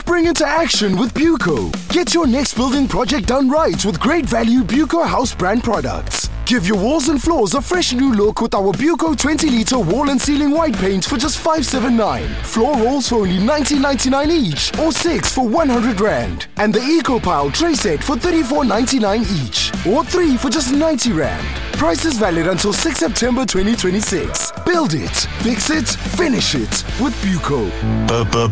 Spring into action with Buco. Get your next building project done right with great value Buco house brand products. Give your walls and floors a fresh new look with our Buco 20-litre wall and ceiling white paint for just 579. Floor rolls for only 19.99 each or 6 for 100 Rand. And the EcoPile tray set for 34.99 each or 3 for just 90 Rand. Prices valid until 6 September 2026. Build it, fix it, finish it with Buco.